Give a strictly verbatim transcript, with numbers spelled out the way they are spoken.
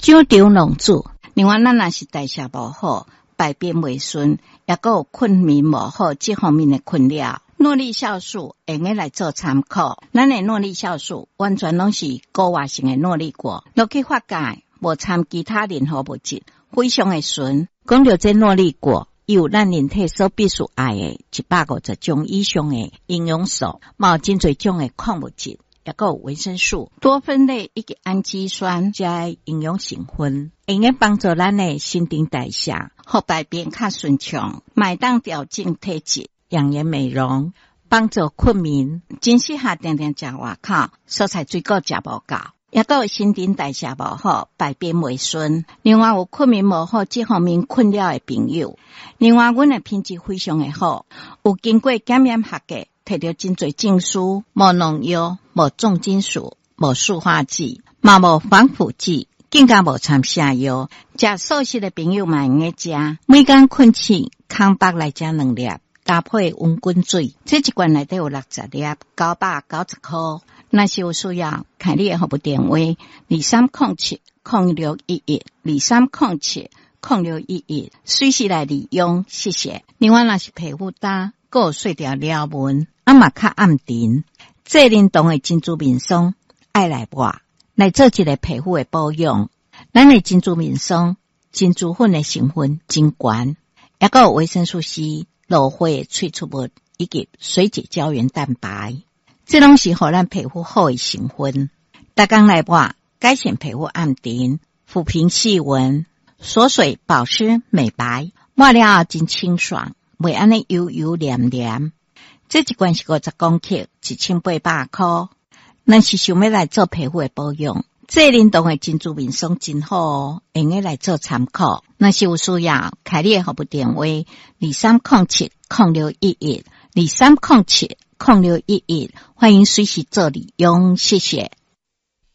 酒中弄主。另外，咱若是代谢无好，排便未顺，也个有困眠无好这方面的困扰。诺丽酵素会用来做参考，咱的诺丽酵素完全拢是高活性的诺丽果，落去发酵，无掺其他任何物质，非常的纯。讲到这诺丽果，有咱人体所必须爱的一百五十种以上的营养素，嘛有真侪种的矿物质，也个有维生素、多酚类以及氨基酸加营养成分，会用帮助咱的新陈代谢，互排便较顺畅，买当调整体质。养颜美容，帮助困眠，真适合定定食外口，蔬菜水果食无够，也个有新陈代谢无好，排便未顺。另外有困眠无好这方面困扰的朋友，另外阮的品质非常的好，有经过检验合格，摕到真侪证书，无农药，无重金属，无塑化剂，嘛无防腐剂，更加无掺下药。食素食的朋友嘛用个食，每工困醒，空腹来食两粒。搭配温滚水，这一罐内底有六十粒，九百九十块。若是有需要，看你的服务电话：二三零七零六一一二三零七零六一一，随时来利用，谢谢。另外，若是皮肤干，还有碎掉了纹，啊嘛较暗沉，这联动的珍珠面霜爱来抹，来做一个皮肤的保养。咱的珍珠面霜，珍珠粉的成分真悬，也个有维生素 C。芦花萃取物以及水解胶原蛋白，这拢是互咱皮肤好的成分。逐工来抹，改善皮肤暗沉，抚平细纹，锁水保湿美白，抹了后真清爽，袂安尼油油黏黏。这一罐是五十公克，一千八百块。若是想要来做皮肤的保养，这联动的珍珠面霜真好哦，用个来做参考。若是有需要，开你的服务电话：二三零七零六一一二三零七零六一一，欢迎随时做利用，谢谢。